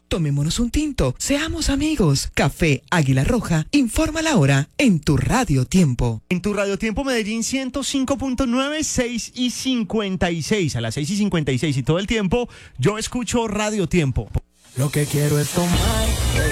Tomémonos un tinto, seamos amigos. Café Águila Roja, informa la hora en tu Radio Tiempo. En tu Radio Tiempo Medellín 105.9, 6:56. A las 6:56 y todo el tiempo, yo escucho Radio Tiempo. Lo que quiero es tomar.